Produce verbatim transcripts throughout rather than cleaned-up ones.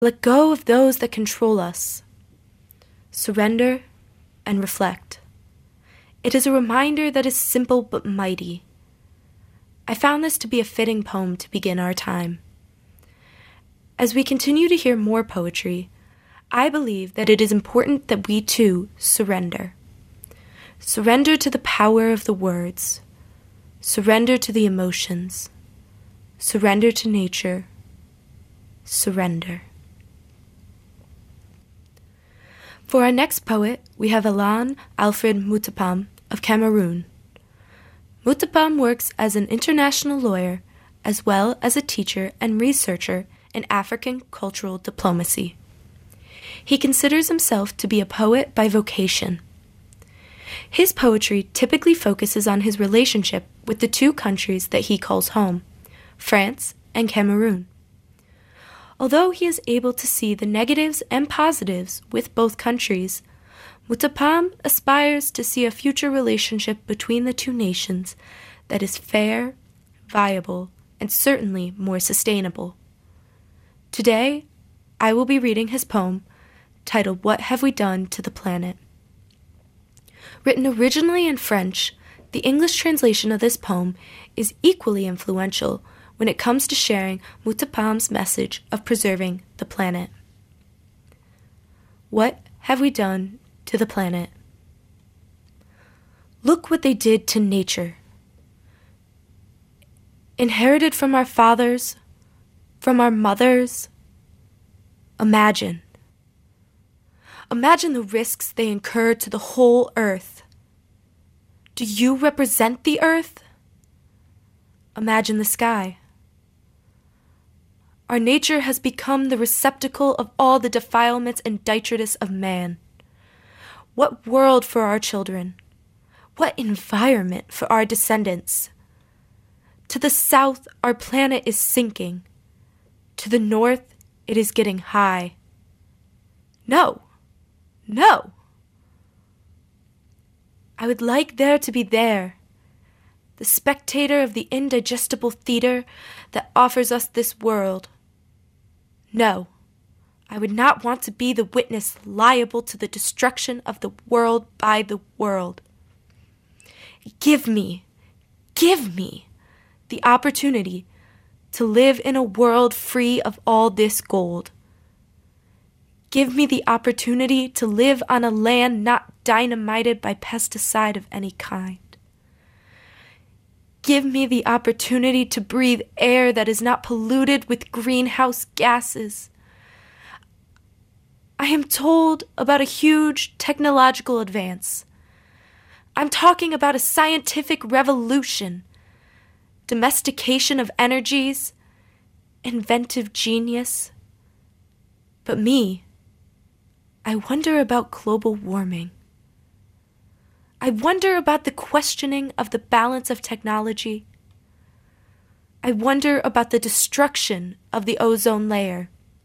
Let go of those that control us. Surrender and reflect. It is a reminder that is simple but mighty. I found this to be a fitting poem to begin our time. As we continue to hear more poetry, I believe that it is important that we too surrender. Surrender to the power of the words. Surrender to the emotions. Surrender to nature. Surrender. For our next poet, we have Alain Alfred Moutapam of Cameroon. Moutapam works as an international lawyer as well as a teacher and researcher in African cultural diplomacy. He considers himself to be a poet by vocation. His poetry typically focuses on his relationship with the two countries that he calls home, France and Cameroon. Although he is able to see the negatives and positives with both countries, Moutapam aspires to see a future relationship between the two nations that is fair, viable, and certainly more sustainable. Today, I will be reading his poem titled What Have We Done to the Planet? Written originally in French, the English translation of this poem is equally influential when it comes to sharing Moutapam's message of preserving the planet. What have we done to the planet? Look what they did to nature. Inherited from our fathers, from our mothers. Imagine. Imagine the risks they incurred to the whole earth. Do you represent the earth? Imagine the sky. Our nature has become the receptacle of all the defilements and detritus of man. What world for our children? What environment for our descendants? To the south, our planet is sinking. To the north, it is getting high. No, no. I would like there to be there, the spectator of the indigestible theater that offers us this world. No, I would not want to be the witness liable to the destruction of the world by the world. Give me, give me the opportunity to live in a world free of all this gold. Give me the opportunity to live on a land not dynamited by pesticide of any kind. Give me the opportunity to breathe air that is not polluted with greenhouse gases. I am told about a huge technological advance. I'm talking about a scientific revolution, domestication of energies, inventive genius. But me, I wonder about global warming. I wonder about the questioning of the balance of technology. I wonder about the destruction of the ozone layer.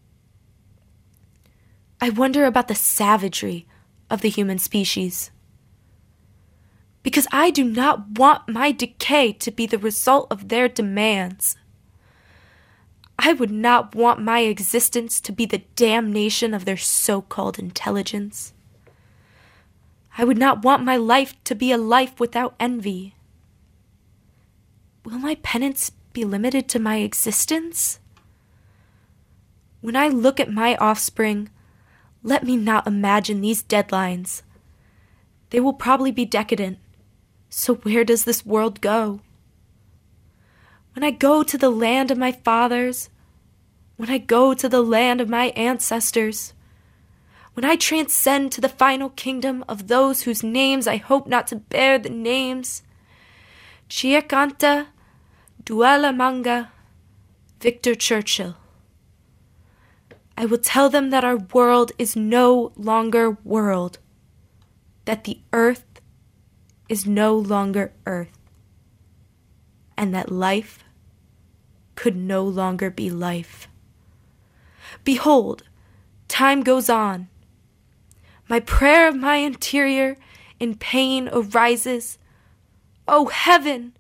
I wonder about the savagery of the human species. Because I do not want my decay to be the result of their demands. I would not want my existence to be the damnation of their so-called intelligence. I would not want my life to be a life without envy. Will my penance be limited to my existence? When I look at my offspring, let me not imagine these deadlines. They will probably be decadent. So where does this world go? When I go to the land of my fathers, when I go to the land of my ancestors, when I transcend to the final kingdom of those whose names I hope not to bear the names, Chiakanta, Dualamanga, Victor Churchill, I will tell them that our world is no longer world, that the earth is no longer earth, and that life could no longer be life. Behold, time goes on. My prayer of my interior in pain arises. O heaven,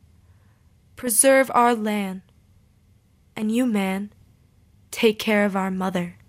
preserve our land, and you, man, take care of our mother.